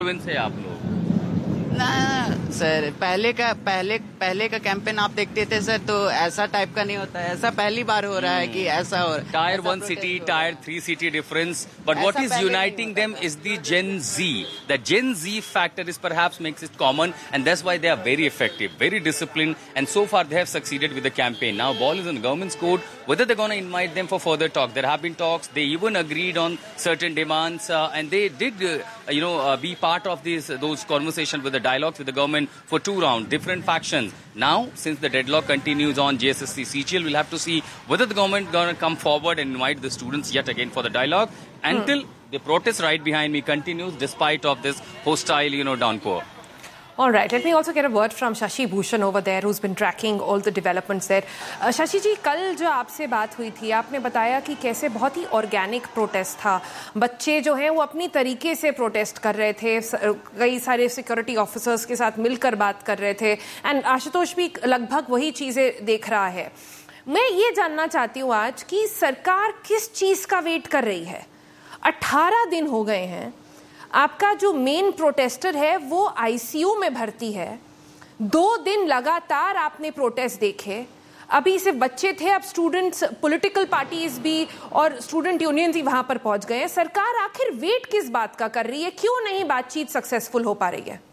से आप लोग ना सर, पहले का कैंपेन आप देखते थे सर, तो ऐसा टाइप का नहीं होता है। ऐसा पहली बार हो रहा है कि ऐसा हो रहा है। Tier 1 city, Tier 3 city difference. But what is uniting them is the Gen Z. The Gen Z factor is perhaps makes it common, and that's why they are very effective, very disciplined, and so far they have succeeded with the campaign. Now ball is in the government's court. Whether they're going to invite them for further talk. There have been talks. They even agreed on certain demands, and they did, be part of those conversations with the dialogues with the government for 2 rounds, different factions. Now, since the deadlock continues on JSSC CGL, we'll have to see whether the government going to come forward and invite the students yet again for the dialogue until the protest right behind me continues despite of this hostile, downpour. All right, let me also get a word from Shashi Bhushan over there, who's been tracking all the developments there. Shashi ji, कल जो आपसे बात हुई थी, आपने बताया कि कैसे बहुत ही ऑर्गेनिक प्रोटेस्ट था। बच्चे जो हैं वो अपनी तरीके से प्रोटेस्ट कर रहे थे, कई सारे सिक्योरिटी ऑफिसर्स के साथ मिलकर बात कर रहे थे, एंड आशुतोष भी लगभग वही चीज़ें देख रहा है। मैं ये जानना चाहती हूँ आज कि सरकार किस चीज़ का वेट कर रही है। 18 दिन हो गए हैं, आपका जो मेन प्रोटेस्टर है वो आईसीयू में भर्ती है। 2 दिन लगातार आपने प्रोटेस्ट देखे। अभी सिर्फ बच्चे थे, अब स्टूडेंट्स, पॉलिटिकल पार्टीज भी और स्टूडेंट यूनियंस भी वहां पर पहुंच गए हैं। सरकार आखिर वेट किस बात का कर रही है? क्यों नहीं बातचीत सक्सेसफुल हो पा रही है?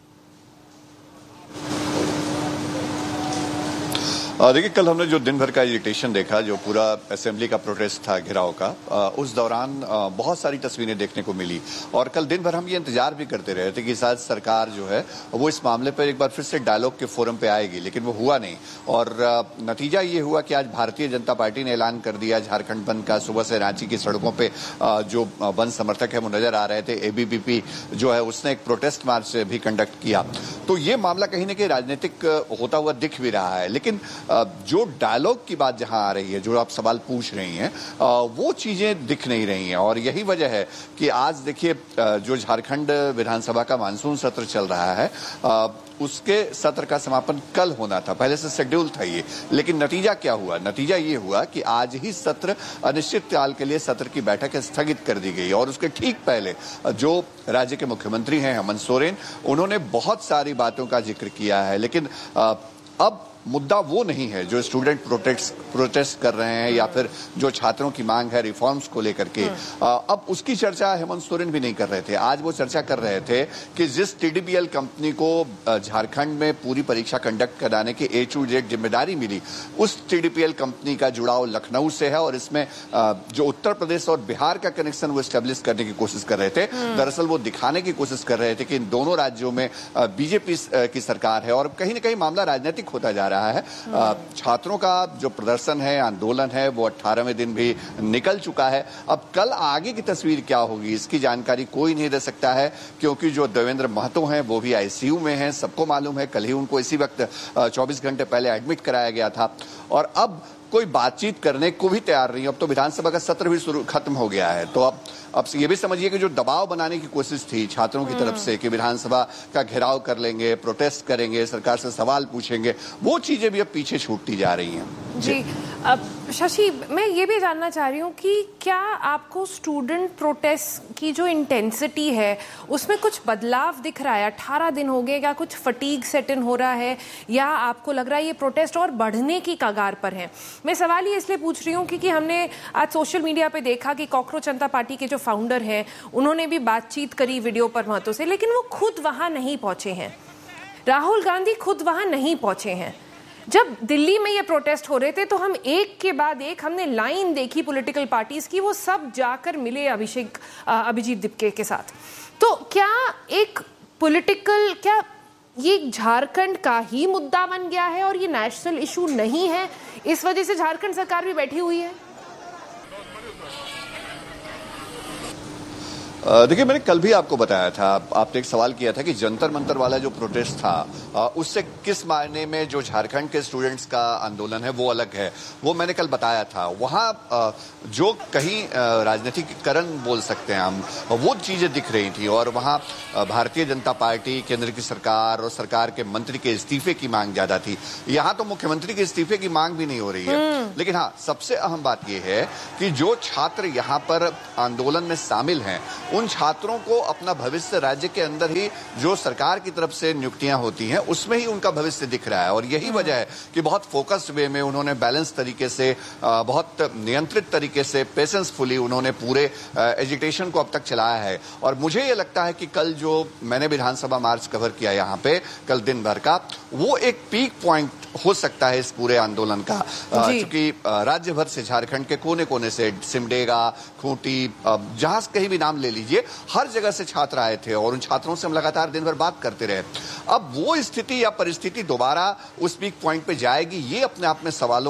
देखिए, कल हमने जो दिन भर का एजिटेशन देखा, जो पूरा असेंबली का प्रोटेस्ट था, घेराव का, उस दौरान बहुत सारी तस्वीरें देखने को मिली। और कल दिन भर हम ये इंतजार भी करते रहे थे कि शायद सरकार जो है वो इस मामले पर एक बार फिर से डायलॉग के फोरम पे आएगी, लेकिन वो हुआ नहीं। और नतीजा ये हुआ कि आज भारतीय जनता पार्टी ने ऐलान कर दिया झारखंड बंद का। सुबह से रांची की सड़कों पे जो बंद समर्थक है वो नजर आ रहे थे। एबीवीपी जो है उसने एक प्रोटेस्ट मार्च भी कंडक्ट किया। तो ये मामला कहीं ना कहीं राजनीतिक होता हुआ दिख भी रहा है, लेकिन जो डायलॉग की बात जहां आ रही है, जो आप सवाल पूछ रही हैं, वो चीजें दिख नहीं रही हैं। और यही वजह है कि आज देखिए, जो झारखंड विधानसभा का मानसून सत्र चल रहा है, उसके सत्र का समापन कल होना था, पहले से शेड्यूल था ये। लेकिन नतीजा क्या हुआ? नतीजा ये हुआ कि आज ही सत्र अनिश्चितकाल के लिए सत्र की बैठक स्थगित कर दी गई। और उसके ठीक पहले जो राज्य के मुख्यमंत्री हैं हेमंत सोरेन, उन्होंने बहुत सारी बातों का जिक्र किया है। लेकिन अब मुद्दा वो नहीं है जो स्टूडेंट प्रोटेस्ट कर रहे हैं या फिर जो छात्रों की मांग है रिफॉर्म्स को लेकर के। अब उसकी चर्चा हेमंत सोरेन भी नहीं कर रहे थे। आज वो चर्चा कर रहे थे कि जिस टीडीपीएल कंपनी को झारखंड में पूरी परीक्षा कंडक्ट कराने की A to Z जिम्मेदारी मिली, उस टीडीपीएल कंपनी का जुड़ाव लखनऊ से है। और इसमें जो उत्तर प्रदेश और बिहार का कनेक्शन वो स्टेब्लिश करने की कोशिश कर रहे थे। दरअसल वो दिखाने की कोशिश कर रहे थे कि इन दोनों राज्यों में बीजेपी की सरकार है। और कहीं ना कहीं मामला राजनीतिक होता जा रहा है। छात्रों का जो प्रदर्शन है, आंदोलन है, वो 18वें दिन भी निकल चुका है। अब कल आगे की तस्वीर क्या होगी, इसकी जानकारी कोई नहीं दे सकता है, क्योंकि जो देवेंद्र महतो हैं वो भी आईसीयू में हैं। सबको मालूम है, कल ही उनको इसी वक्त 24 घंटे पहले एडमिट कराया गया था। और अब कोई बातचीत करने को भी तैयार नहीं। अब तो विधानसभा का सत्र भी खत्म हो गया है। तो अब ये भी समझिए कि जो दबाव बनाने की कोशिश थी छात्रों की तरफ से कि विधानसभा का घेराव कर लेंगे, प्रोटेस्ट करेंगे, सरकार से सवाल पूछेंगे, वो चीजें भी अब पीछे छूटती जा रही हैं। जी, अब शशि, मैं ये भी जानना चाह रही हूँ कि क्या आपको स्टूडेंट प्रोटेस्ट की जो इंटेंसिटी है उसमें कुछ बदलाव दिख रहा है? 18 दिन हो गए, क्या कुछ फटीग सेट इन हो रहा है, या आपको लग रहा है ये प्रोटेस्ट और बढ़ने की कगार पर है? मैं सवाल ये इसलिए पूछ रही हूँ क्योंकि हमने आज सोशल मीडिया पे देखा कि कॉकरोच जनता पार्टी के जो फाउंडर हैं उन्होंने भी बातचीत करी वीडियो पर महतो से, लेकिन वो खुद वहां नहीं पहुंचे हैं। राहुल गांधी खुद वहां नहीं पहुंचे हैं। जब दिल्ली में ये प्रोटेस्ट हो रहे थे तो हम एक के बाद एक हमने लाइन देखी पॉलिटिकल पार्टीज की, वो सब जाकर मिले अभिजीत दिपके के साथ। तो क्या एक पॉलिटिकल, क्या ये झारखंड का ही मुद्दा बन गया है और ये नेशनल इशू नहीं है, इस वजह से झारखंड सरकार भी बैठी हुई है? देखिए, मैंने कल भी आपको बताया था, आपने एक सवाल किया था कि जंतर मंतर वाला जो प्रोटेस्ट था उससे किस मायने में जो झारखंड के स्टूडेंट्स का आंदोलन है वो अलग है। वो मैंने कल बताया था। वहाँ जो कहीं राजनीतिकरण बोल सकते हैं हम, वो चीजें दिख रही थी। और वहाँ भारतीय जनता पार्टी, केंद्र की सरकार और सरकार के मंत्री के इस्तीफे की मांग ज्यादा थी। यहाँ तो मुख्यमंत्री के इस्तीफे की मांग भी नहीं हो रही है। लेकिन हाँ, सबसे अहम बात यह है कि जो छात्र यहाँ पर आंदोलन में शामिल हैं उन छात्रों को अपना भविष्य राज्य के अंदर ही जो सरकार की तरफ से नियुक्तियां होती हैं उसमें ही उनका भविष्य दिख रहा है। और यही वजह है कि बहुत फोकस्ड वे में उन्होंने बैलेंस तरीके से, बहुत नियंत्रित तरीके से, पेशेंसफुली उन्होंने पूरे एजुकेशन को अब तक चलाया है। और मुझे ये लगता है कि कल जो मैंने विधानसभा मार्च कवर किया यहाँ पे कल दिन भर का, वो एक पीक पॉइंट हो सकता है इस पूरे आंदोलन का, क्योंकि राज्य भर से, झारखंड के कोने कोने से, सिमडेगा, खूंटी, जहां कहीं भी नाम ले लीजिए, हर जगह से छात्र आए थे और उन छात्रों से हम लगातार दिन भर बात करते रहे। अब वो स्थिति या परिस्थिति दोबारा उस पीक पॉइंट पे जाएगी, ये अपने आप में सवालों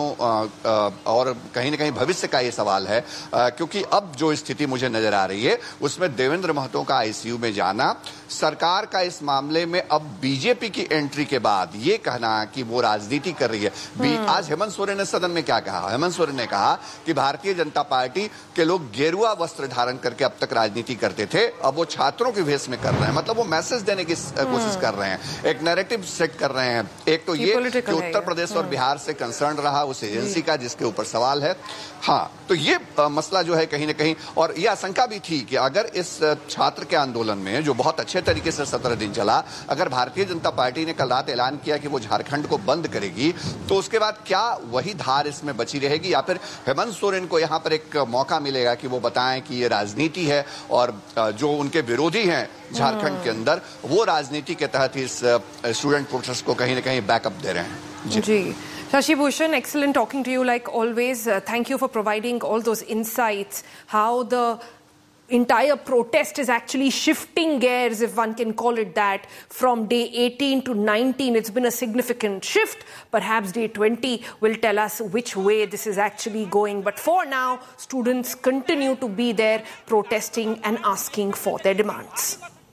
और कहीं ना कहीं भविष्य का ये सवाल है, क्योंकि अब जो स्थिति मुझे नजर आ रही है उसमें देवेंद्र महतो का आईसीयू में जाना, सरकार का इस मामले में अब बीजेपी की एंट्री के बाद ये कहना कि वो राजनीति कर रही है। आज हेमंत सोरेन ने सदन में क्या कहा? हेमंत सोरेन ने कहा कि भारतीय जनता पार्टी के लोग गेरुआ वस्त्र धारण करके अब तक राजनीति करते थे, अब वो छात्रों के भेष में कर रहे हैं। मतलब वो मैसेज देने की कोशिश कर रहे हैं, एक नैरेटिव सेट कर रहे हैं। एक तो ये कि उत्तर प्रदेश और बिहार से कंसर्न रहा उस एजेंसी का जिसके ऊपर सवाल है। हाँ, तो ये मसला जो है कहीं ना कहीं, और ये आशंका भी थी कि अगर इस छात्र के आंदोलन में जो बहुत अच्छे तरीके से 17 दिन चला, अगर भारतीय जनता पार्टी ने कल रात ऐलान किया कि वो झारखंड को बंद करेगी, तो उसके बाद क्या वही धार इसमें बची रहेगी या फिर हेमंत सोरेन को यहाँ पर एक मौका मिलेगा कि वो बताएं कि ये राजनीति है और जो उनके विरोधी हैं झारखंड के अंदर, वो राजनीति के तहत इस स्टूडेंट प्रोटेस्ट को कहीं ना कहीं बैकअप दे रहे हैं। जी Shashi Bhushan, excellent talking to you like always. Thank you for providing all those insights, how the entire protest is actually shifting gears, if one can call it that, from day 18 to 19. It's been a significant shift. Perhaps day 20 will tell us which way this is actually going. But for now, students continue to be there protesting and asking for their demands.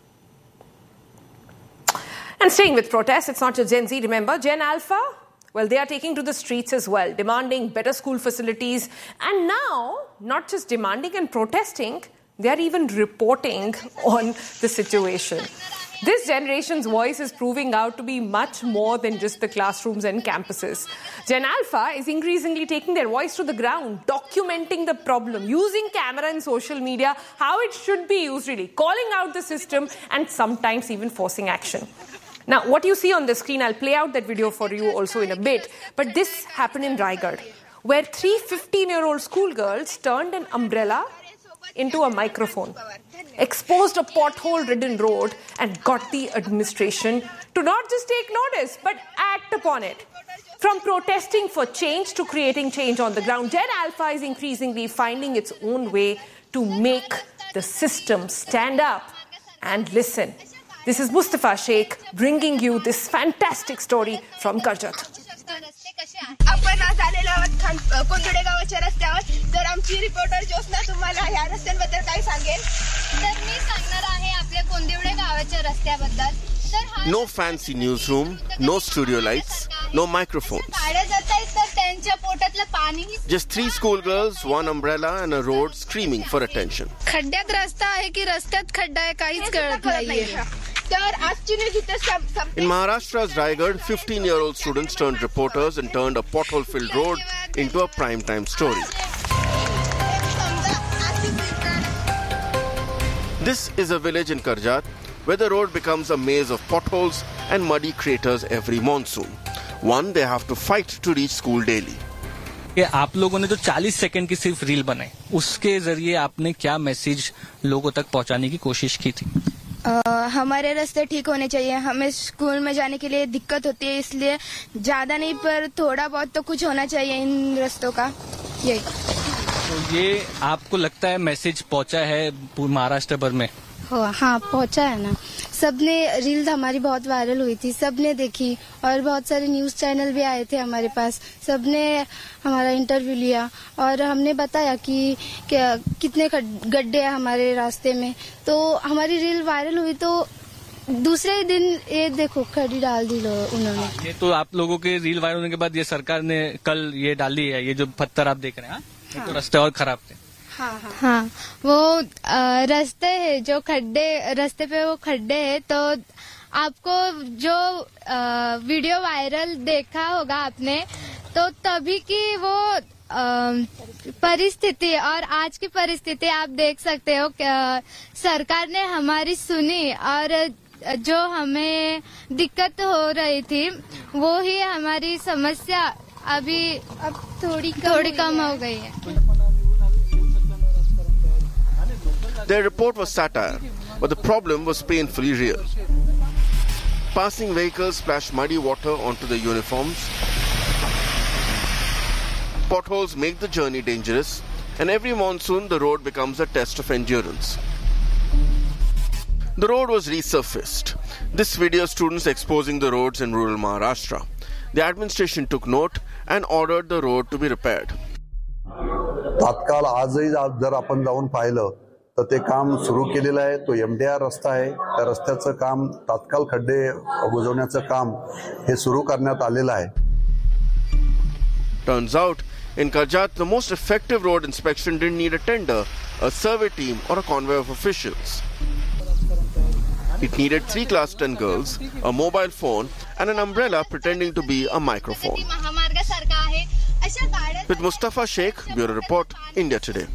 And staying with protests, it's not just Gen Z, remember, Gen Alpha? Well, they are taking to the streets as well, demanding better school facilities. And now, not just demanding and protesting, they are even reporting on the situation. This generation's voice is proving out to be much more than just the classrooms and campuses. Gen Alpha is increasingly taking their voice to the ground, documenting the problem, using camera and social media, how it should be used really, calling out the system and sometimes even forcing action. Now, what you see on the screen, I'll play out that video for you also in a bit, but this happened in Raigad, where 3 15-year-old schoolgirls turned an umbrella into a microphone, exposed a pothole-ridden road and got the administration to not just take notice, but act upon it. From protesting for change to creating change on the ground, Gen Alpha is increasingly finding its own way to make the system stand up and listen. This is Mustafa Sheikh bringing you this fantastic story from Karjat. आपण आज आलेलो आहोत कोंदुडे गावाच्या रस्त्यावर. तर आमची reporter Jyotsna तुम्हाला या रस्त्यांबद्दल काय सांगेल? तर मी सांगणार आहे आपल्या कोंदिवडे गावाच्या रस्त्याबद्दल. No fancy newsroom, no studio lights, no microphones. गाड्या जात आहेत तर त्यांच्या पोटातलं पाणी. Just 3 schoolgirls, 1 umbrella and a road screaming for attention. खड्ड्यात रस्ता आहे की रस्त्यात खड्डा आहे काहीच कळत नाहीये. तर आजची न्यूज इथे In Maharashtra's Raigad, 15-year-old students turned reporters and turned a pothole-filled road into a prime-time story. This is a village in Karjat where the road becomes a maze of potholes and muddy craters every monsoon. One they have to fight to reach school daily. ये आप लोगों ने जो 40 second की सिर्फ reel बनाई, उसके जरिए आपने क्या मैसेज लोगों तक पहुंचाने की कोशिश की थी? हमारे रास्ते ठीक होने चाहिए. हमें स्कूल में जाने के लिए दिक्कत होती है, इसलिए ज्यादा नहीं पर थोड़ा बहुत तो कुछ होना चाहिए इन रास्तों का. यही. तो ये आपको लगता है मैसेज पहुंचा है महाराष्ट्र भर में? हाँ, पहुंचा है ना. सबने रील हमारी बहुत वायरल हुई थी, सबने देखी और बहुत सारे न्यूज चैनल भी आए थे हमारे पास. सबने हमारा इंटरव्यू लिया और हमने बताया कि कितने गड्ढे हैं हमारे रास्ते में. तो हमारी रील वायरल हुई तो दूसरे ही दिन ये देखो खड़ी डाल दी उन्होंने. ये तो आप लोगों के रील वायरल होने के बाद ये सरकार ने कल ये डाली है, ये जो पत्थर आप देख रहे हैं. हाँ? तो रास्ते और खराब थे. हाँ, वो रास्ते है जो खड्डे, रास्ते पे वो खड्डे है. तो आपको जो वीडियो वायरल देखा होगा आपने, तो तभी की वो परिस्थिति और आज की परिस्थिति आप देख सकते हो, सरकार ने हमारी सुनी और जो हमें दिक्कत हो रही थी वो ही हमारी समस्या अब थोड़ी कम हो गई है. Their report was satire, but the problem was painfully real. Passing vehicles splash muddy water onto the uniforms. Potholes make the journey dangerous, and every monsoon the road becomes a test of endurance. The road was resurfaced. This video students exposing the roads in rural Maharashtra. The administration took note and ordered the road to be repaired. तात्काळ आजही जर आपण जाऊन पाहिलं तर ते काम सुरू केलेलं आहे. तो MDR रस्ता आहे. त्या रस्त्याचं काम तात्काळ खड्डे बुजवण्याचं काम हे सुरू करण्यात आलेलं आहे. Turns out, in Karjat, the most effective road inspection didn't need a tender, a survey team, or a convoy of officials. It needed 3 class 10 girls, a mobile phone, and an umbrella pretending to be a microphone. With Mustafa Sheikh, Bureau Report, India Today.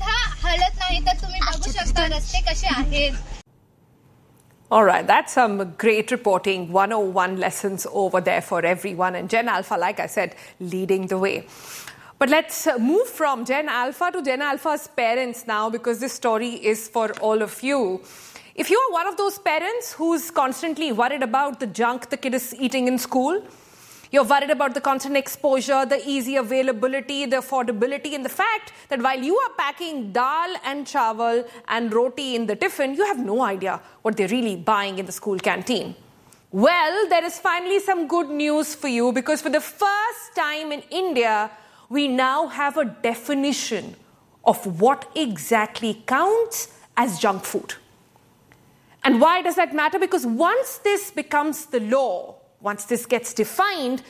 All right, that's some great reporting, 101 lessons over there for everyone. And Gen Alpha, like I said, leading the way. But let's move from Gen Alpha to Gen Alpha's parents now, because this story is for all of you. If you are one of those parents who's constantly worried about the junk the kid is eating in school, you're worried about the constant exposure, the easy availability, the affordability, and the fact that while you are packing dal and chawal and roti in the tiffin, you have no idea what they're really buying in the school canteen. Well, there is finally some good news for you, because for the first time in India, we now have a definition of what exactly counts as junk food. And why does that matter? Because once this becomes the law, once this gets defined,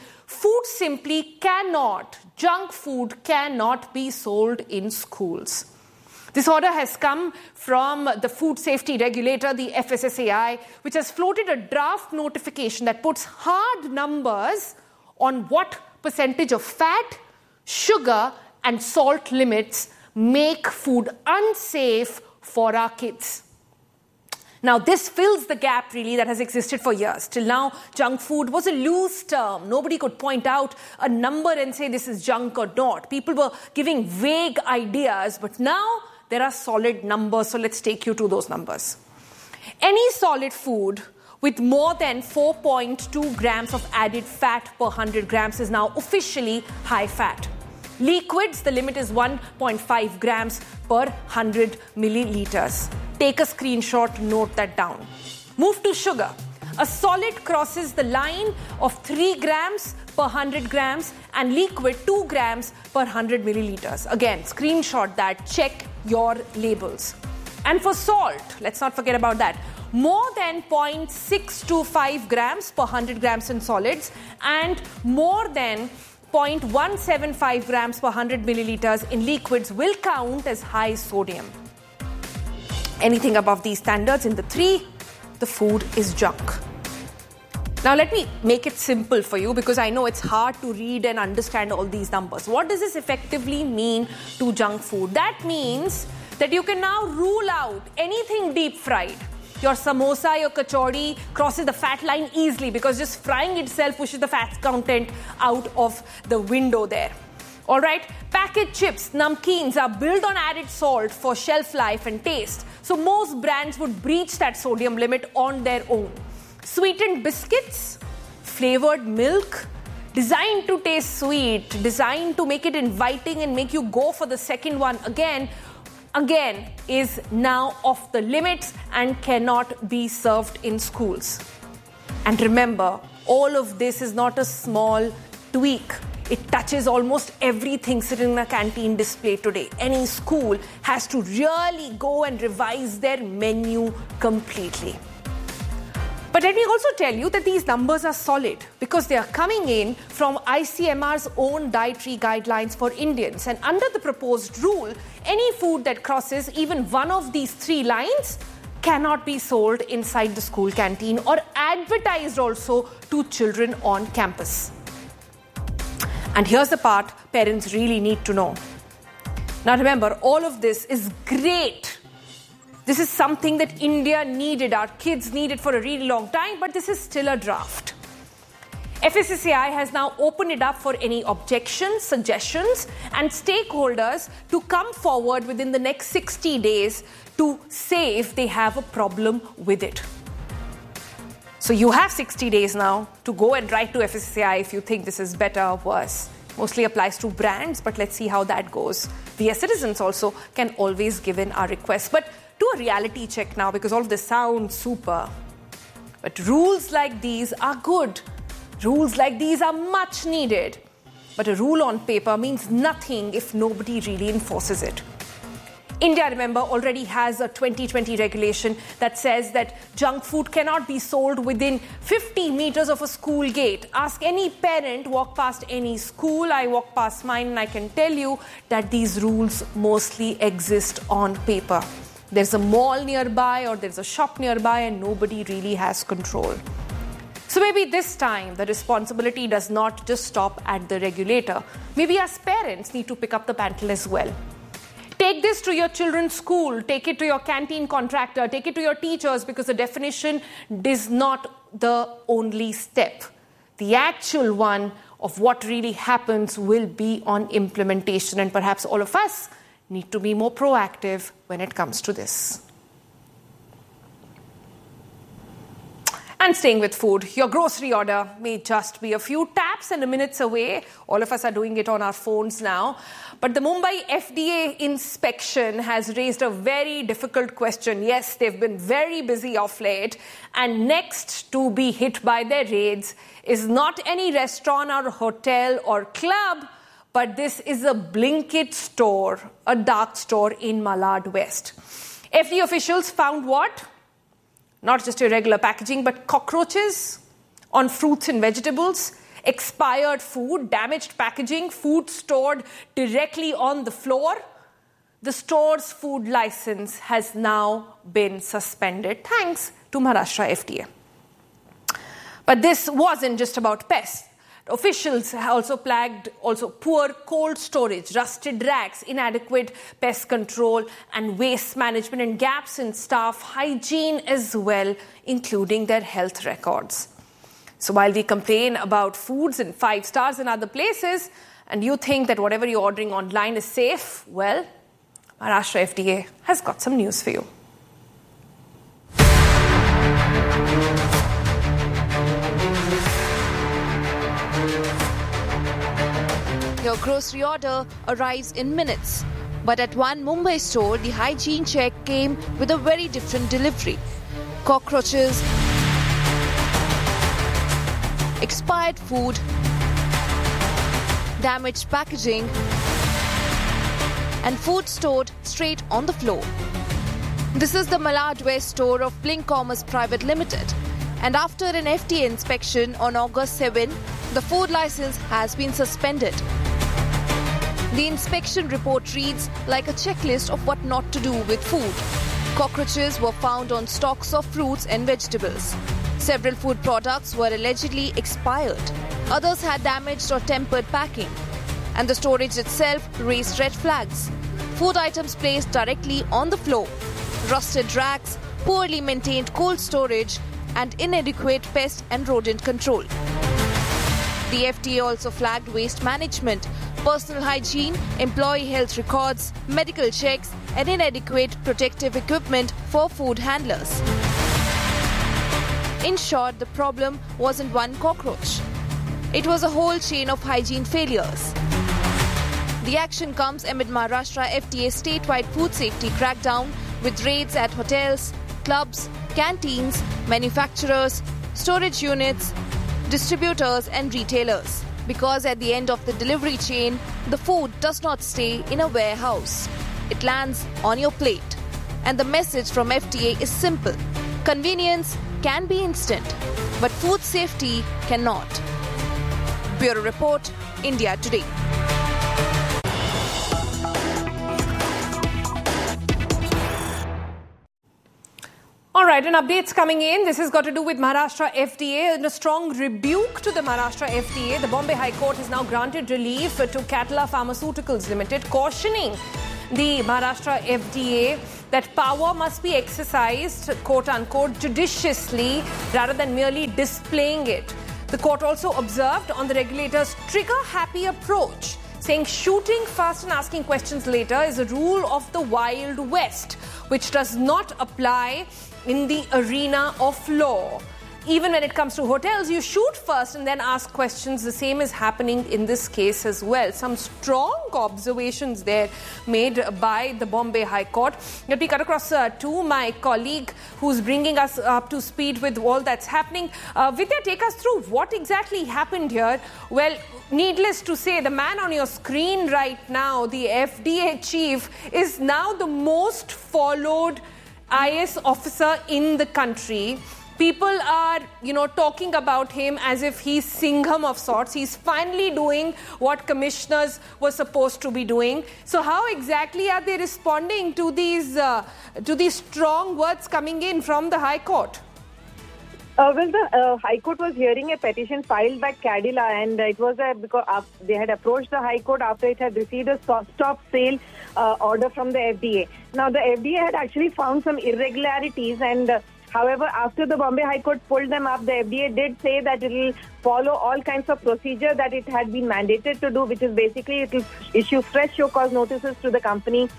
junk food cannot be sold in schools. This order has come from the food safety regulator, the FSSAI, which has floated a draft notification that puts hard numbers on what percentage of fat, sugar, and salt limits make food unsafe for our kids. Now, this fills the gap, really, that has existed for years. Till now, junk food was a loose term. Nobody could point out a number and say this is junk or not. People were giving vague ideas, but now there are solid numbers, so let's take you to those numbers. Any solid food with more than 4.2 grams of added fat per 100 grams is now officially high fat. Liquids, the limit is 1.5 grams per 100 milliliters. Take a screenshot, note that down. Move to sugar. A solid crosses the line of 3 grams per 100 grams and liquid 2 grams per 100 milliliters. Again, screenshot that, check your labels. And for salt, let's not forget about that. More than 0.625 grams per 100 grams in solids and more than 0.175 grams per 100 milliliters in liquids will count as high sodium. Anything above these standards in the 3, the food is junk. Now let me make it simple for you, because I know it's hard to read and understand all these numbers. What does this effectively mean to junk food? That means that you can now rule out anything deep fried. Your samosa, your kachori crosses the fat line easily, because just frying itself pushes the fat content out of the window there. All right, packaged chips, namkeens are built on added salt for shelf life and taste. So most brands would breach that sodium limit on their own. Sweetened biscuits, flavored milk, designed to taste sweet, designed to make it inviting and make you go for the second one again, is now off the limits and cannot be served in schools. And remember, all of this is not a small tweak. It touches almost everything sitting in a canteen display today. Any school has to really go and revise their menu completely. But let me also tell you that these numbers are solid, because they are coming in from ICMR's own dietary guidelines for Indians. And under the proposed rule, any food that crosses even one of these 3 lines cannot be sold inside the school canteen or advertised also to children on campus. And here's the part parents really need to know. Now remember, all of this is great. This is something that India needed, our kids needed for a really long time, but this is still a draft. FSSAI has now opened it up for any objections, suggestions, and stakeholders to come forward within the next 60 days to say if they have a problem with it. So you have 60 days now to go and write to FSSAI if you think this is better or worse. Mostly applies to brands, but let's see how that goes. We as citizens also can always give in our requests. But do a reality check now, because all of this sounds super. But rules like these are good. Rules like these are much needed. But a rule on paper means nothing if nobody really enforces it. India, remember, already has a 2020 regulation that says that junk food cannot be sold within 50 meters of a school gate. Ask any parent, walk past any school. I walk past mine and I can tell you that these rules mostly exist on paper. There's a mall nearby or there's a shop nearby and nobody really has control. So maybe this time the responsibility does not just stop at the regulator. Maybe as parents need to pick up the mantle as well. Take this to your children's school, take it to your canteen contractor, take it to your teachers, because the definition is not the only step. The actual one of what really happens will be on implementation, and perhaps all of us need to be more proactive when it comes to this. And staying with food, your grocery order may just be a few taps and minutes away. All of us are doing it on our phones now. But the Mumbai FDA inspection has raised a very difficult question. Yes, they've been very busy of late. And next to be hit by their raids is not any restaurant or hotel or club, but this is a Blinkit store, a dark store in Malad West. FDA officials found what? Not just irregular packaging, but cockroaches on fruits and vegetables, expired food, damaged packaging, food stored directly on the floor. The store's food license has now been suspended, thanks to Maharashtra FDA. But this wasn't just about pests. Officials also flagged poor cold storage, rusted racks, inadequate pest control and waste management, and gaps in staff hygiene as well, including their health records. So while we complain about foods in 5 stars in other places, and you think that whatever you're ordering online is safe, well, Maharashtra FDA has got some news for you. Your grocery order arrives in minutes. But at one Mumbai store, the hygiene check came with a very different delivery. Cockroaches, expired food, damaged packaging, and food stored straight on the floor. This is the Malad West store of Blink Commerce Private Limited. And after an FDA inspection on August 7, the food license has been suspended. The inspection report reads like a checklist of what not to do with food. Cockroaches were found on stocks of fruits and vegetables. Several food products were allegedly expired. Others had damaged or tempered packing. And the storage itself raised red flags. Food items placed directly on the floor. Rusted racks, poorly maintained cold storage, and inadequate pest and rodent control. The FDA also flagged waste management, personal hygiene, employee health records, medical checks, and inadequate protective equipment for food handlers. In short, the problem wasn't one cockroach. It was a whole chain of hygiene failures. The action comes amid Maharashtra FDA's statewide food safety crackdown with raids at hotels, clubs, canteens, manufacturers, storage units, distributors and retailers. Because at the end of the delivery chain, the food does not stay in a warehouse. It lands on your plate. And the message from FDA is simple. Convenience can be instant, but food safety cannot. Bureau Report, India Today. All right, and updates coming in. This has got to do with Maharashtra FDA and a strong rebuke to the Maharashtra FDA. The Bombay High Court has now granted relief to Catala Pharmaceuticals Limited, cautioning the Maharashtra FDA that power must be exercised, quote unquote, judiciously rather than merely displaying it. The court also observed on the regulator's trigger-happy approach, saying shooting first and asking questions later is a rule of the Wild West, which does not apply in the arena of law. Even when it comes to hotels, you shoot first and then ask questions. The same is happening in this case as well. Some strong observations there made by the Bombay High Court. Let me cut across to my colleague who's bringing us up to speed with all that's happening. Vidya, take us through what exactly happened here. Well, needless to say, the man on your screen right now, the FDA chief, is now the most followed IS officer in the country. People are, talking about him as if he's Singham of sorts. He's finally doing what commissioners were supposed to be doing. So how exactly are they responding to these strong words coming in from the High Court? The High Court was hearing a petition filed by Cadila, and it was because they had approached the High Court after it had received a stop sale order from the FDA. Now, the FDA had actually found some irregularities, and however, after the Bombay High Court pulled them up, the FDA did say that it will follow all kinds of procedure that it had been mandated to do, which is basically it will issue fresh show cause notices to the company,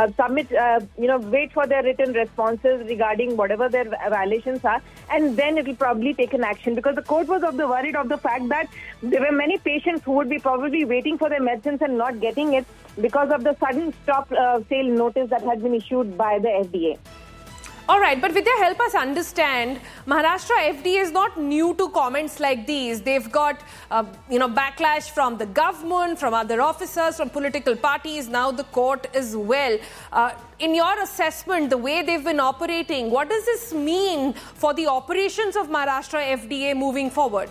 wait for their written responses regarding whatever their violations are, and then it will probably take an action, because the court was worried of the fact that there were many patients who would be probably waiting for their medicines and not getting it because of the sudden stop sale notice that had been issued by the FDA. All right, but Vidya, help us understand, Maharashtra FDA is not new to comments like these. They've got, backlash from the government, from other officers, from political parties, now the court as well. In your assessment, the way they've been operating, what does this mean for the operations of Maharashtra FDA moving forward?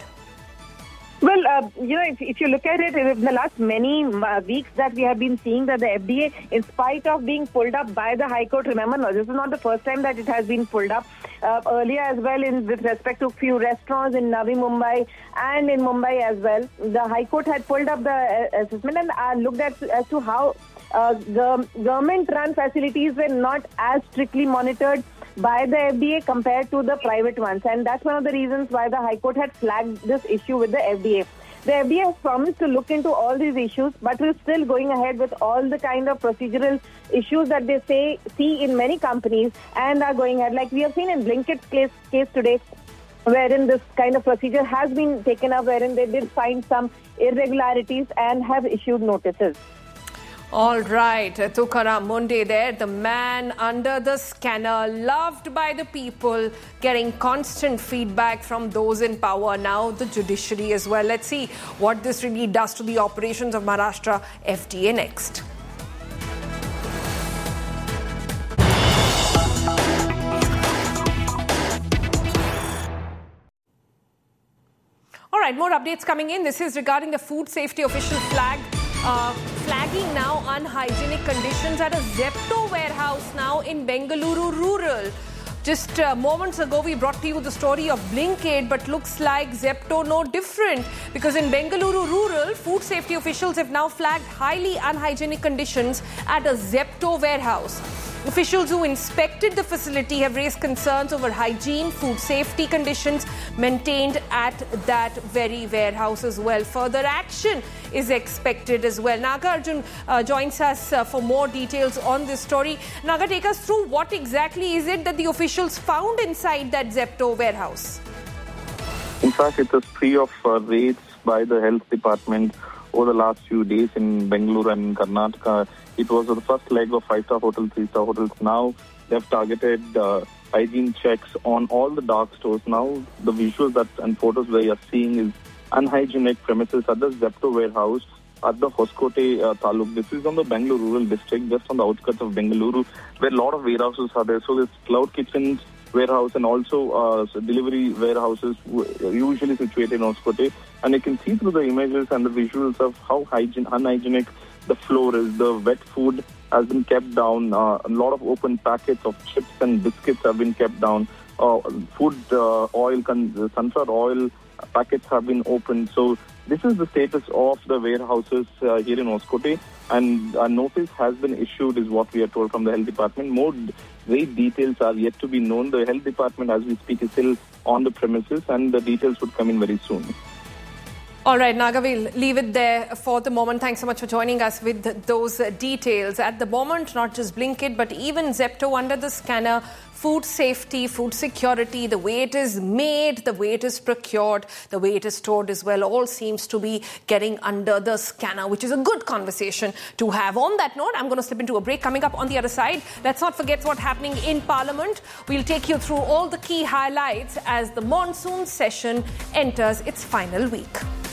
Well, if you look at it, in the last many weeks that we have been seeing that the FDA, in spite of being pulled up by the High Court, remember, no, this is not the first time that it has been pulled up. Earlier as well, with respect to few restaurants in Navi Mumbai and in Mumbai as well, the High Court had pulled up the assessment and looked at as to how the government-run facilities were not as strictly monitored by the FDA compared to the private ones. And that's one of the reasons why the High Court had flagged this issue with the FDA. The FDA has promised to look into all these issues, but we're still going ahead with all the kind of procedural issues that they see in many companies and are going ahead. Like we have seen in Blinkit's case today, wherein this kind of procedure has been taken up, wherein they did find some irregularities and have issued notices. All right, Tukaram Munde there, the man under the scanner, loved by the people, getting constant feedback from those in power, now the judiciary as well. Let's see what this really does to the operations of Maharashtra FDA next. All right, more updates coming in. This is regarding the food safety official flagging now unhygienic conditions at a Zepto warehouse now in Bengaluru rural. Just moments ago, we brought to you the story of Blinkit, but looks like Zepto no different, because in Bengaluru rural, food safety officials have now flagged highly unhygienic conditions at a Zepto warehouse. Officials who inspected the facility have raised concerns over hygiene, food safety conditions maintained at that very warehouse as well. Further action is expected as well. Naga Arjun joins us for more details on this story. Naga, take us through what exactly is it that the officials found inside that Zepto warehouse? In fact, it was free of raids by the health department over the last few days in Bengaluru and Karnataka. It was the first leg of 5-star hotel, 3-star hotels. Now they've targeted hygiene checks on all the dark stores. Now the visuals and photos we are seeing is unhygienic premises at the Zepto warehouse at the Hoskote Taluk. This is on the Bengaluru rural district, just on the outskirts of Bengaluru, where a lot of warehouses are there. So there's cloud kitchens warehouse and also delivery warehouses usually situated in Hoskote. And you can see through the images and the visuals of how unhygienic the floor is. The wet food has been kept down. A lot of open packets of chips and biscuits have been kept down. food oil, sunflower oil packets have been opened. So this is the status of the warehouses here in Hoskote, and a notice has been issued, is what we are told from the health department. More great details are yet to be known. The health department, as we speak, is still on the premises, and the details would come in very soon. All right, Naga, we'll leave it there for the moment. Thanks so much for joining us with those details. At the moment, not just Blinkit, but even Zepto under the scanner. Food safety, food security, the way it is made, the way it is procured, the way it is stored as well, all seems to be getting under the scanner, which is a good conversation to have. On that note, I'm going to slip into a break. Coming up on the other side, let's not forget what's happening in Parliament. We'll take you through all the key highlights as the monsoon session enters its final week.